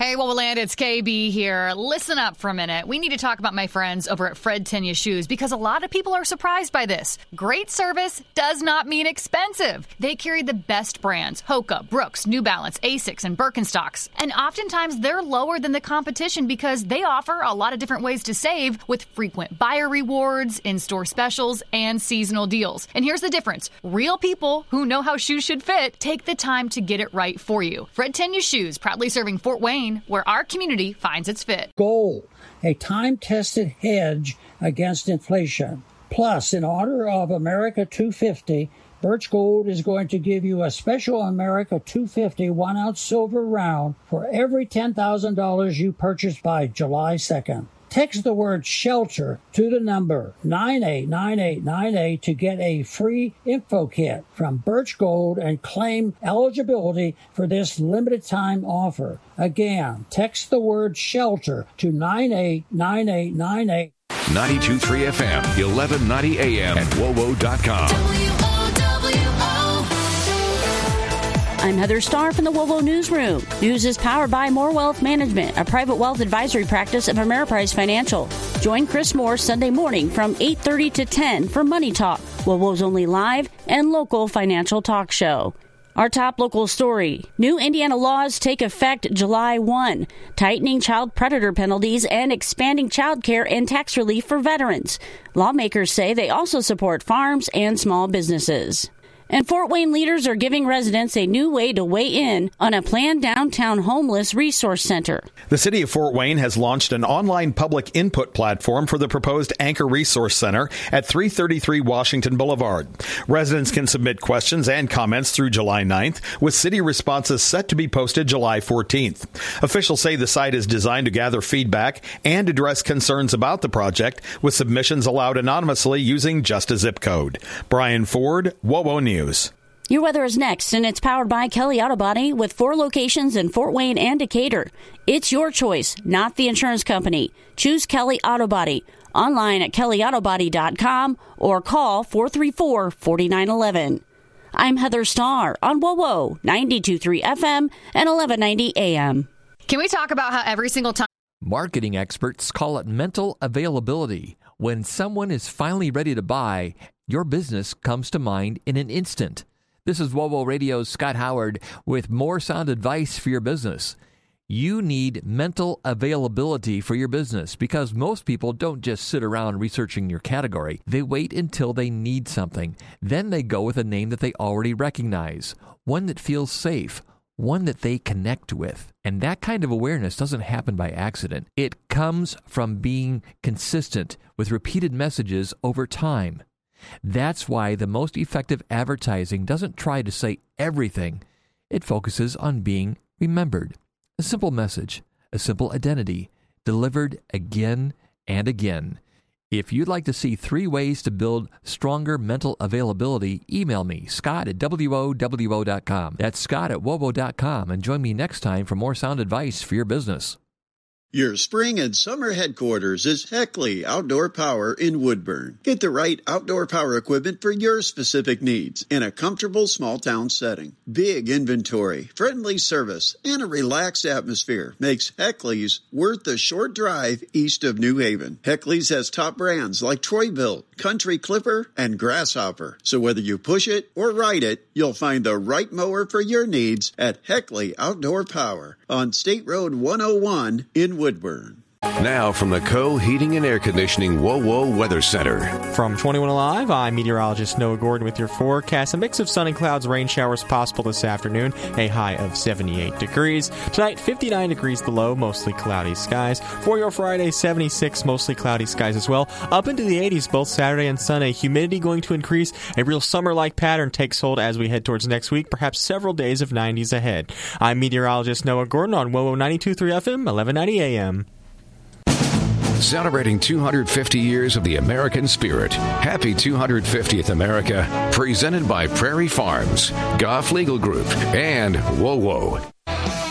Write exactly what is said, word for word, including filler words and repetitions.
Hey, Wowoland, it's K B here. Listen up for a minute. We need to talk about my friends over at Fred Tenya Shoes because a lot of people are surprised by this. Great service does not mean expensive. They carry the best brands, Hoka, Brooks, New Balance, Asics, and Birkenstocks. And oftentimes they're lower than the competition because they offer a lot of different ways to save with frequent buyer rewards, in-store specials, and seasonal deals. And here's the difference. Real people who know how shoes should fit take the time to get it right for you. Fred Tenya Shoes, proudly serving Fort Wayne, where our community finds its fit. Gold, a time-tested hedge against inflation. Plus, in honor of America two fifty, Birch Gold is going to give you a special America two fifty one-ounce silver round for every ten thousand dollars you purchase by July second. Text the word SHELTER to the number nine eight nine eight nine eight to get a free info kit from Birch Gold and claim eligibility for this limited time offer. Again, text the word SHELTER to nine eight nine eight nine eight. ninety-two point three F M, eleven ninety A M at W O W O dot com. I'm Heather Starr from the W O W O Newsroom. News is powered by More Wealth Management, a private wealth advisory practice of Ameriprise Financial. Join Chris Moore Sunday morning from eight thirty to ten for Money Talk, W O W O's only live and local financial talk show. Our top local story. New Indiana laws take effect July first, tightening child predator penalties and expanding child care and tax relief for veterans. Lawmakers say they also support farms and small businesses. And Fort Wayne leaders are giving residents a new way to weigh in on a planned downtown homeless resource center. The city of Fort Wayne has launched an online public input platform for the proposed Anchor Resource Center at three thirty-three Washington Boulevard. Residents can submit questions and comments through July ninth, with city responses set to be posted July fourteenth. Officials say the site is designed to gather feedback and address concerns about the project, with submissions allowed anonymously using just a zip code. Brian Ford, W O W O News. Your weather is next, and it's powered by Kelly Auto Body with four locations in Fort Wayne and Decatur. It's your choice, not the insurance company. Choose Kelly Auto Body. Online at kelly auto body dot com or call four three four, four nine one one. I'm Heather Starr on W O W O ninety-two point three F M and eleven ninety A M. Can we talk about how every single time... Marketing experts call it mental availability. When someone is finally ready to buy, your business comes to mind in an instant. This is W O W O Radio's Scott Howard with more sound advice for your business. You need mental availability for your business because most people don't just sit around researching your category. They wait until they need something. Then they go with a name that they already recognize, one that feels safe, one that they connect with. And that kind of awareness doesn't happen by accident. It comes from being consistent with repeated messages over time. That's why the most effective advertising doesn't try to say everything. It focuses on being remembered. A simple message, a simple identity, delivered again and again. If you'd like to see three ways to build stronger mental availability, email me, Scott at W O W O dot com. That's Scott at W O W O dot com, and join me next time for more sound advice for your business. Your spring and summer headquarters is Heckley Outdoor Power in Woodburn. Get the right outdoor power equipment for your specific needs in a comfortable small town setting. Big inventory, friendly service, and a relaxed atmosphere makes Heckley's worth the short drive east of New Haven. Heckley's has top brands like Troy-Bilt, Country Clipper, and Grasshopper. So whether you push it or ride it, you'll find the right mower for your needs at Heckley Outdoor Power on State Road one oh one in Woodburn. Now from the Co Heating and Air Conditioning W O W O Weather Center. From twenty-one Alive, I'm meteorologist Noah Gordon with your forecast. A mix of sun and clouds, rain showers possible this afternoon. A high of seventy-eight degrees. Tonight, fifty-nine degrees the low, mostly cloudy skies. For your Friday, seventy-six, mostly cloudy skies as well. Up into the eighties both Saturday and Sunday. Humidity going to increase. A real summer-like pattern takes hold as we head towards next week. Perhaps several days of nineties ahead. I'm meteorologist Noah Gordon on W O W O ninety-two point three F M, eleven ninety A M. Celebrating two hundred fifty years of the American spirit. Happy two hundred fiftieth America. Presented by Prairie Farms, Goff Legal Group, and W O W O.